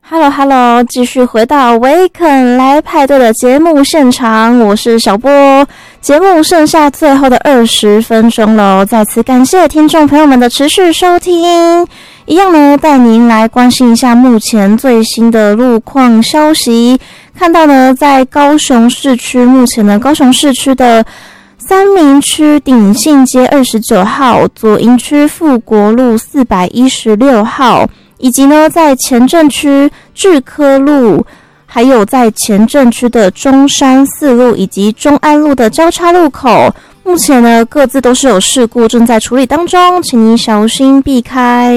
Hello， 继续回到维肯来派对的节目现场，我是小波。节目剩下最后的20分钟了，在此感谢听众朋友们的持续收听。一样呢，带您来关心一下目前最新的路况消息。看到呢，在高雄市区，目前呢，高雄市区的三民区鼎信街29号、左营区富国路416号。以及呢，在前镇区巨科路，还有在前镇区的中山四路以及中安路的交叉路口，目前呢各自都是有事故正在处理当中，请你小心避开。